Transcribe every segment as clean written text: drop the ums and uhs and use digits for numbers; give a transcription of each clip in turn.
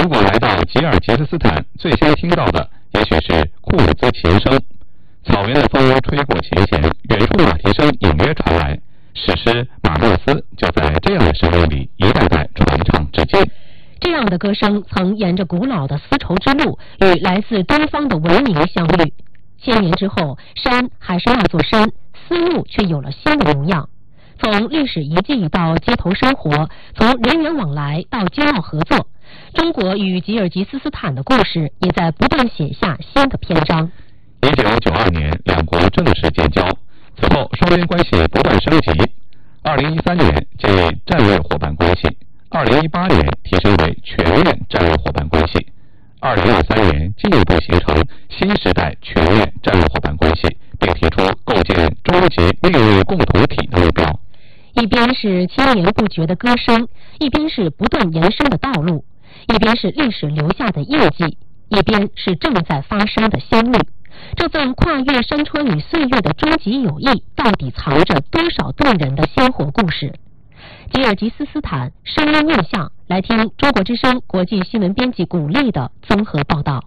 如果来到吉尔吉斯斯坦，最先听到的也许是库尔兹琴声。草原的风吹过琴弦，远处马蹄声隐约传来，史诗马纳斯就在这样的声音里一代代传唱至今。 这样的歌声曾沿着古老的丝绸之路与来自东方的文明相遇。千年之后，山还是那座山，丝路却有了新的模样。从历史遗迹到街头生活，从人员往来到经贸合作，中国与吉尔吉斯斯坦的故事也在不断写下新的篇章。 1992年，两国正式建交，此后双边关系不断升级。2013年建立战略伙伴关系，2018年提升为全面战略伙伴关系，2023年进一步形成新时代全面战略伙伴关系，并提出构建终极命运共同体的目标。 一边是千年不绝的歌声，一边是不断延伸的道路，一边是历史留下的印记，一边是正在发生的相遇。这份跨越山川与岁月的终极友谊，到底藏着多少动人的鲜活故事？吉尔吉斯斯坦声音印象，来听中国之声国际新闻编辑古丽的综合报道。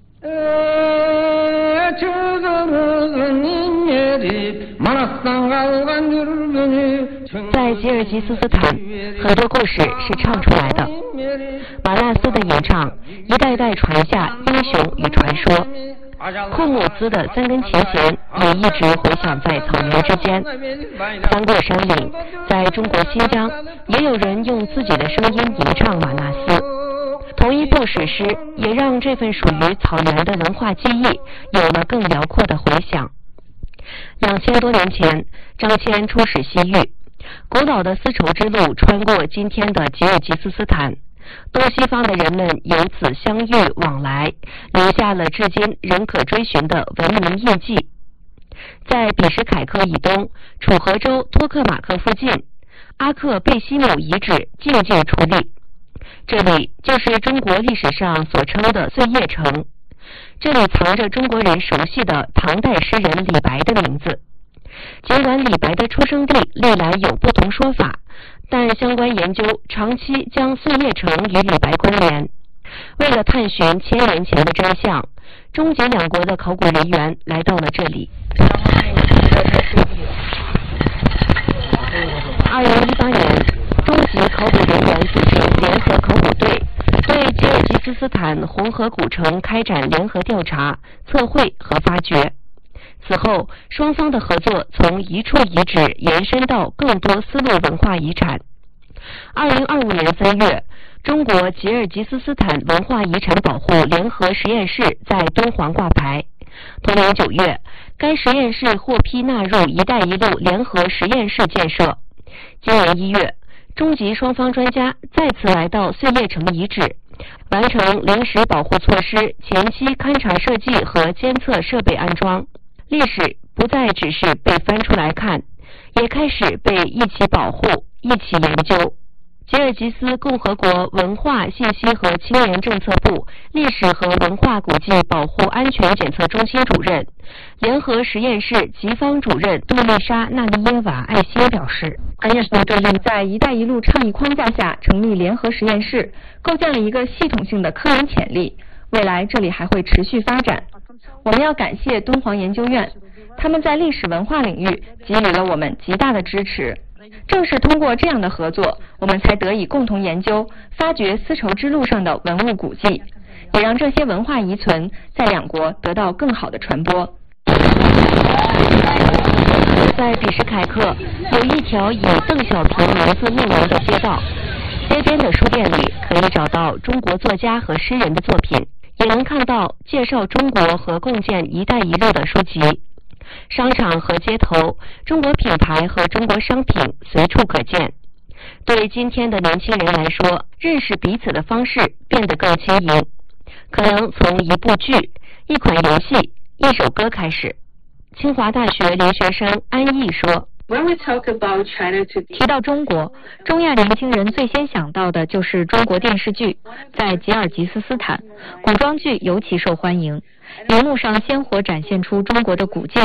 在吉尔吉斯斯坦，很多故事是唱出来的。马纳斯的演唱，一代代传下英雄与传说。库姆兹的三根琴弦也一直回响在草原之间。翻过山岭，在中国新疆，也有人用自己的声音吟唱马纳斯。同一部史诗，也让这份属于草原的文化记忆有了更辽阔的回响。2000多年前，张骞出使西域，古老的丝绸之路穿过今天的吉尔吉斯斯坦，东西方的人们由此相遇往来，留下了至今仍可追寻的文明印记。在比什凯克以东，楚河州托克马克附近，阿克贝西姆遗址静静矗立。这里就是中国历史上所称的碎叶城，这里藏着中国人熟悉的唐代诗人李白的名字。尽管李白的出生地历来有不同说法，但相关研究长期将碎叶城与李白关联。为了探寻1000年前的真相，中吉两国的考古人员来到了这里。2018年，中吉考古人员组成联合考古队，对吉尔吉斯斯坦红河古城开展联合调查、测绘和发掘。此后，双方的合作从一处遗址延伸到更多丝路文化遗产。2025年3月，中国吉尔吉斯斯坦文化遗产保护联合实验室在敦煌挂牌。同年9月，该实验室获批纳入“一带一路”联合实验室建设。今年1月，中吉双方专家再次来到碎叶城遗址，完成临时保护措施前期勘察设计和监测设备安装。历史不再只是被翻出来看，也开始被一起保护、一起研究。吉尔吉斯共和国文化信息和青年政策部历史和文化古迹保护安全检测中心主任、联合实验室吉方主任杜丽莎·纳利耶瓦·艾辛表示， 在“一带一路”倡议框架下成立联合实验室，构建了一个系统性的科研潜力，未来这里还会持续发展。我们要感谢敦煌研究院，他们在历史文化领域给予了我们极大的支持。正是通过这样的合作，我们才得以共同研究、发掘丝绸之路上的文物古迹，也让这些文化遗存在两国得到更好的传播。 在比什凯克，有一条以邓小平名字命名的街道，街边的书店里可以找到中国作家和诗人的作品，也能看到介绍中国和共建“一带一路”的书籍。商场和街头，中国品牌和中国商品随处可见。对今天的年轻人来说，认识彼此的方式变得更轻盈，可能从一部剧、一款游戏、一首歌开始。清华大学留学生安逸说，提到中国，中亚年轻人最先想到的就是中国电视剧。在吉尔吉斯斯坦，古装剧尤其受欢迎，荧幕上鲜活展现出中国的古迹